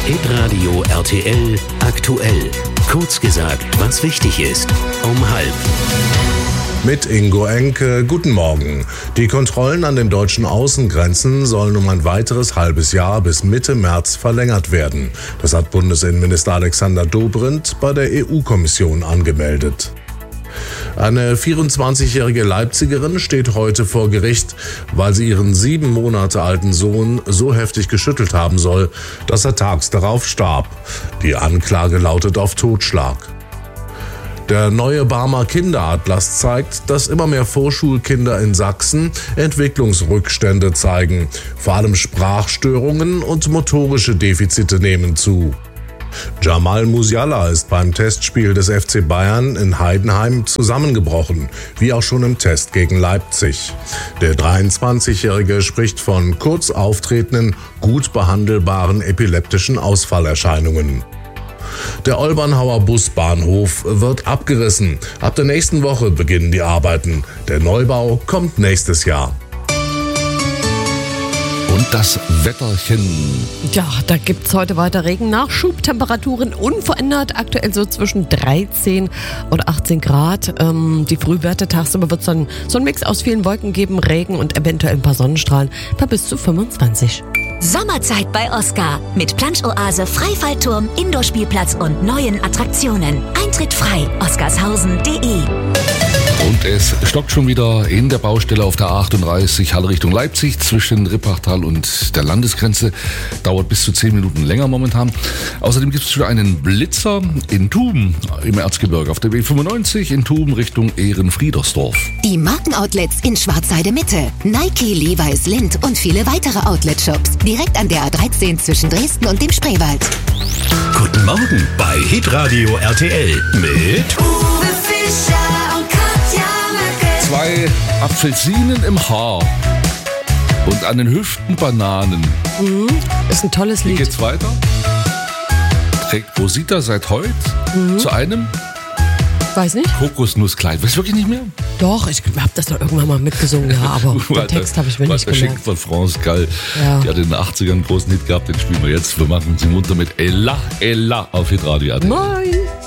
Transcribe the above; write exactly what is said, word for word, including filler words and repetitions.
Hitradio R T L aktuell. Kurz gesagt, was wichtig ist. Um halb. Mit Ingo Enke, guten Morgen. Die Kontrollen an den deutschen Außengrenzen sollen um ein weiteres halbes Jahr bis Mitte März verlängert werden. Das hat Bundesinnenminister Alexander Dobrindt bei der E U-Kommission angemeldet. Eine vierundzwanzigjährige Leipzigerin steht heute vor Gericht, weil sie ihren sieben Monate alten Sohn so heftig geschüttelt haben soll, dass er tags darauf starb. Die Anklage lautet auf Totschlag. Der neue Barmer Kinderatlas zeigt, dass immer mehr Vorschulkinder in Sachsen Entwicklungsrückstände zeigen. Vor allem Sprachstörungen und motorische Defizite nehmen zu. Jamal Musiala ist beim Testspiel des F C Bayern in Heidenheim zusammengebrochen, wie auch schon im Test gegen Leipzig. Der dreiundzwanzigjährige spricht von kurz auftretenden, gut behandelbaren epileptischen Ausfallerscheinungen. Der Olbernhauer Busbahnhof wird abgerissen. Ab der nächsten Woche beginnen die Arbeiten. Der Neubau kommt nächstes Jahr. Und das Wetterchen. Ja, da gibt's heute weiter Regen. Nachschubtemperaturen unverändert. Aktuell so zwischen dreizehn und achtzehn Grad. Ähm, die Frühwerte tagsüber wird es dann so ein Mix aus vielen Wolken geben, Regen und eventuell ein paar Sonnenstrahlen bei bis zu fünfundzwanzig. Sommerzeit bei Oscar mit Planschoase, Freifallturm, Indoor-Spielplatz und neuen Attraktionen. Eintritt frei. oscarshausen punkt de. Und es stockt schon wieder in der Baustelle auf der achtunddreißig Halle Richtung Leipzig zwischen Rippachtal und der Landesgrenze. Dauert bis zu zehn Minuten länger momentan. Außerdem gibt es schon einen Blitzer in Tuben im Erzgebirge auf der B fünfundneunzig in Tuben Richtung Ehrenfriedersdorf. Die Markenoutlets in Schwarzheide Mitte. Nike, Levi's, Lindt und viele weitere Outlet-Shops. Direkt an der A dreizehn zwischen Dresden und dem Spreewald. Guten Morgen bei Hitradio R T L mit Uwe Fischer und Katja Möcke. Zwei Apfelsinen im Haar und an den Hüften Bananen. Mhm. Ist ein tolles Wie Lied. geht's weiter? Trägt Rosita seit heute Mhm. zu einem Weiß nicht. Kokosnusskleid. Weißt du wirklich nicht mehr? Doch, ich habe das doch irgendwann mal mitgesungen, ja, aber den Text habe ich mir nicht Geschenk gemerkt. von France Gall. Ja. Die hat in den achtzigern einen großen Hit gehabt, den spielen wir jetzt. Wir machen sie munter mit Ella, Ella auf Hitradio. Moin.